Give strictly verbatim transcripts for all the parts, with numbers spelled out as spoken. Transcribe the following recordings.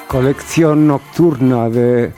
Colección nocturna de,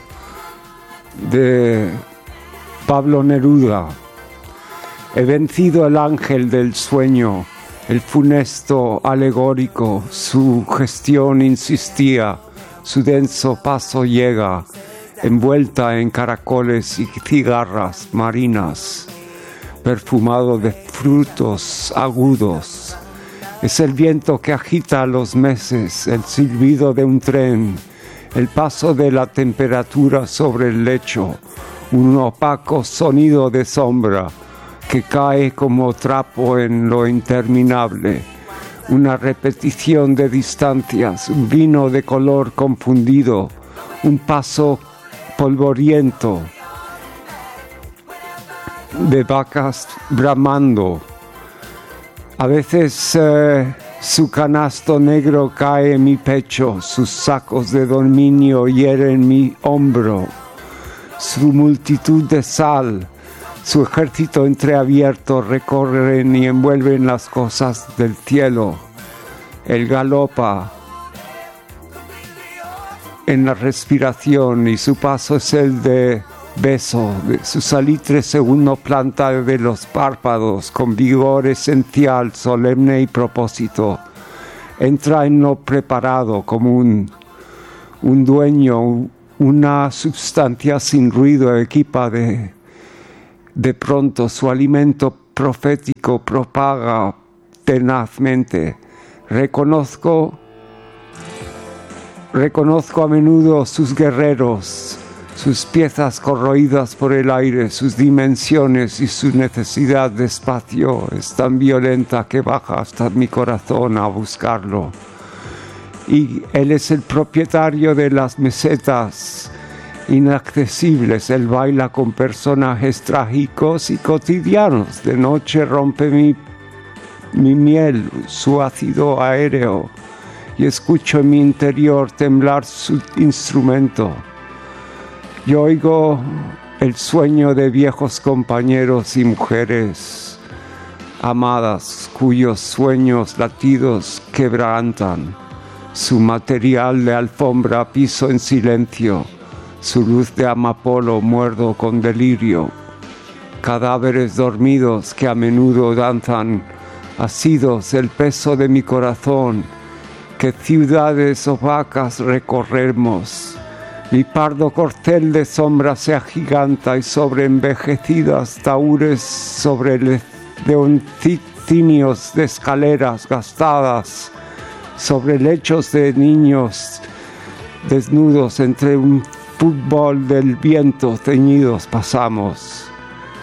de Pablo Neruda. He vencido el ángel del sueño, el funesto alegórico, su gestión insistía, su denso paso llega, envuelta en caracoles y cigarras marinas, perfumado de frutos agudos. Es el viento que agita los meses, el silbido de un tren, el paso de la temperatura sobre el lecho, un opaco sonido de sombra que cae como trapo en lo interminable, una repetición de distancias, un vino de color confundido, un paso polvoriento de vacas bramando. A veces eh, su canasto negro cae en mi pecho, sus sacos de dominio hieren mi hombro, su multitud de sal, su ejército entreabierto recorren y envuelven las cosas del cielo. Él galopa en la respiración y su paso es el de beso, de su salitre segundo planta de los párpados, con vigor esencial, solemne y propósito. Entra en lo preparado como un, un dueño, una sustancia sin ruido, equipa de, de pronto su alimento profético propaga tenazmente. Reconozco, reconozco a menudo sus guerreros, sus piezas corroídas por el aire, sus dimensiones y su necesidad de espacio es tan violenta que baja hasta mi corazón a buscarlo. Y él es el propietario de las mesetas inaccesibles, él baila con personajes trágicos y cotidianos, de noche rompe mi, mi miel, su ácido aéreo, y escucho en mi interior temblar su instrumento. Yo oigo el sueño de viejos compañeros y mujeres amadas cuyos sueños latidos quebrantan, su material de alfombra piso en silencio, su luz de amapola muerdo con delirio, cadáveres dormidos que a menudo danzan asidos el peso de mi corazón, que ciudades opacas recorremos. Mi pardo corcel de sombra se agiganta y sobre envejecidas taúres, sobre leoncinios de escaleras gastadas, sobre lechos de niños desnudos entre un fútbol del viento teñidos pasamos.